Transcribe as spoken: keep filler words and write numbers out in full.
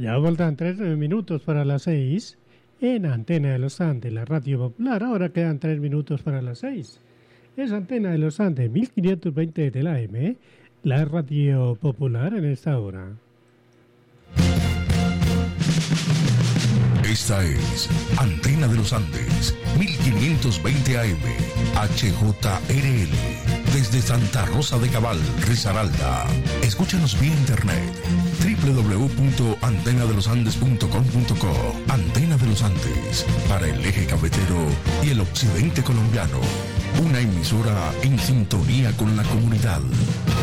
Ya faltan tres minutos para las seis en Antena de los Andes, la radio popular. Ahora quedan tres minutos para las seis. Es Antena de los Andes, mil quinientos veinte de la A M, la radio popular en esta hora. Esta es Antena de los Andes, mil quinientos veinte A M, H J R L, desde Santa Rosa de Cabal, Risaralda. Escúchanos vía internet, doble u doble u doble u punto antena de los andes punto com punto co. Antena de los Andes, para el eje cafetero y el occidente colombiano. Una emisora en sintonía con la comunidad.